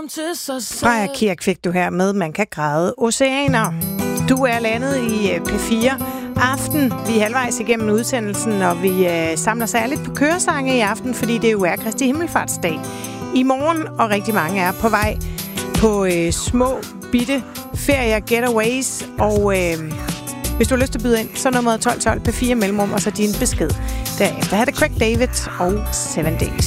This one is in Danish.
til sig selv. Freja Kirk fik du her med Man kan græde oceaner. Du er landet i P4 Aften. Vi er halvvejs igennem udsendelsen, og vi samler særligt på køresange i aften, fordi det jo er Kristi Himmelfartsdag i morgen, og rigtig mange er på vej på små, bitte ferier, getaways, og hvis du har lyst til at byde ind, så nummeret 1212 P4 mellemrum, og så din besked derefter. Her er det Craig David og 7 Days.